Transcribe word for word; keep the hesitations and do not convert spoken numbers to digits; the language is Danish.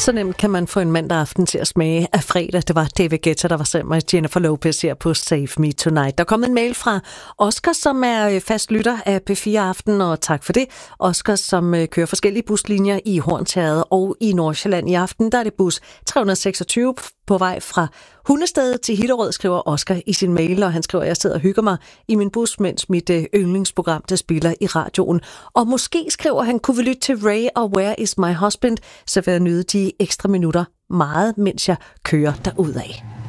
Så nemt kan man få en mandag aften til at smage af fredag. Det var David Guetta, der var sammen med Jennifer Lopez her på Save Me Tonight. Der kom en mail fra Oscar, som er fast lytter af P fire Aften, og tak for det. Oscar, som kører forskellige buslinjer i Hornsherred og i Nordsjælland i aften. Der er det bus tre hundrede og seksogtyve på vej fra Hundested til Hillerød, skriver Oscar i sin mail, og han skriver, at jeg sidder og hygger mig i min bus, mens mit yndlingsprogram, der spiller i radioen. Og måske skriver han, kunne vi lytte til Ray og Where is my husband, så vil jeg nyde de ekstra minutter meget, mens jeg kører derudad.